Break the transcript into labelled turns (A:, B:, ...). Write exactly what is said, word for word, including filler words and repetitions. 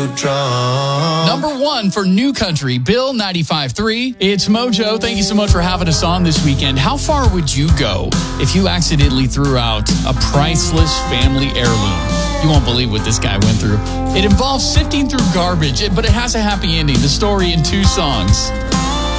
A: too drunk.
B: Number one for New Country, Bill ninety-five point three. It's Mojo. Thank you so much for having us on this weekend. How far would you go if you accidentally threw out a priceless family heirloom? You won't believe what this guy went through. It involves sifting through garbage, but it has a happy ending. The story in two songs.